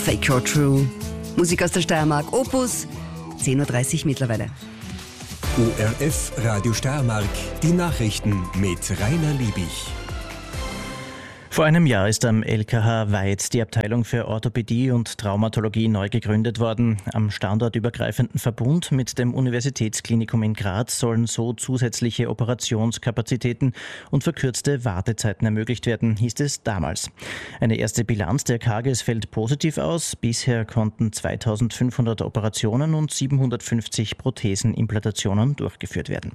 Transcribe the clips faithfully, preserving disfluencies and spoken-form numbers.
Fake or True. Musik aus der Steiermark, Opus, zehn Uhr dreißig mittlerweile. O R F Radio Steiermark, die Nachrichten mit Rainer Liebig. Vor einem Jahr ist am L K H Weiz die Abteilung für Orthopädie und Traumatologie neu gegründet worden. Am standortübergreifenden Verbund mit dem Universitätsklinikum in Graz sollen so zusätzliche Operationskapazitäten und verkürzte Wartezeiten ermöglicht werden, hieß es damals. Eine erste Bilanz der K G S fällt positiv aus. Bisher konnten zweitausendfünfhundert Operationen und siebenhundertfünfzig Prothesenimplantationen durchgeführt werden.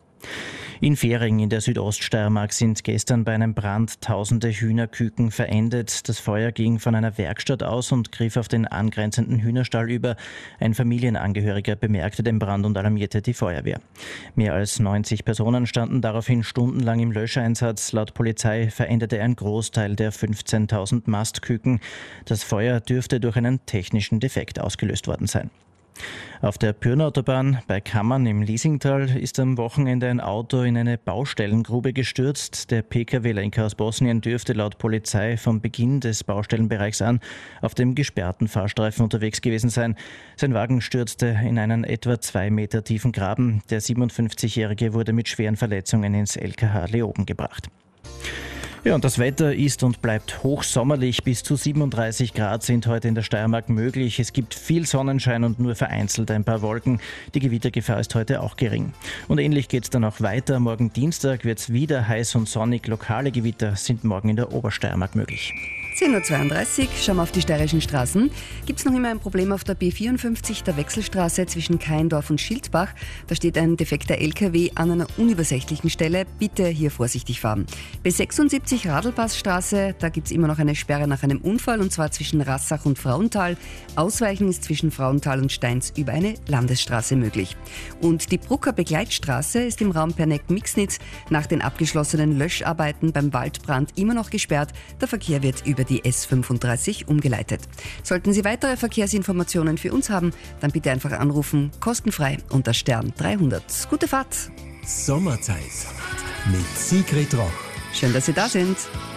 In Fähring in der Südoststeiermark sind gestern bei einem Brand tausende Hühnerküken verendet. Das Feuer ging von einer Werkstatt aus und griff auf den angrenzenden Hühnerstall über. Ein Familienangehöriger bemerkte den Brand und alarmierte die Feuerwehr. Mehr als neunzig Personen standen daraufhin stundenlang im Löscheinsatz. Laut Polizei verendete ein Großteil der fünfzehntausend Mastküken. Das Feuer dürfte durch einen technischen Defekt ausgelöst worden sein. Auf der Pyrnautobahn bei Kammern im Liesingtal ist am Wochenende ein Auto in eine Baustellengrube gestürzt. Der P K W-Lenker aus Bosnien dürfte laut Polizei vom Beginn des Baustellenbereichs an auf dem gesperrten Fahrstreifen unterwegs gewesen sein. Sein Wagen stürzte in einen etwa zwei Meter tiefen Graben. Der siebenundfünfzigjährige wurde mit schweren Verletzungen ins L K H Leoben gebracht. Ja, und das Wetter ist und bleibt hochsommerlich. Bis zu siebenunddreißig Grad sind heute in der Steiermark möglich. Es gibt viel Sonnenschein und nur vereinzelt ein paar Wolken. Die Gewittergefahr ist heute auch gering. Und ähnlich geht es dann auch weiter. Morgen Dienstag wird es wieder heiß und sonnig. Lokale Gewitter sind morgen in der Obersteiermark möglich. zehn Uhr zweiunddreißig, schauen wir auf die steirischen Straßen. Gibt es noch immer ein Problem auf der B vierundfünfzig, der Wechselstraße zwischen Kaindorf und Schildbach. Da steht ein defekter L K W an einer unübersichtlichen Stelle. Bitte hier vorsichtig fahren. B sechsundsiebzig, Radlpassstraße, da gibt es immer noch eine Sperre nach einem Unfall, und zwar zwischen Rassach und Frauenthal. Ausweichen ist zwischen Frauenthal und Steins über eine Landesstraße möglich. Und die Brucker Begleitstraße ist im Raum Perneck-Mixnitz nach den abgeschlossenen Löscharbeiten beim Waldbrand immer noch gesperrt. Der Verkehr wird über die S fünfunddreißig umgeleitet. Sollten Sie weitere Verkehrsinformationen für uns haben, dann bitte einfach anrufen, kostenfrei unter Stern dreihundert. Gute Fahrt! Sommerzeit mit Sigrid Roch. Schön, dass Sie da sind.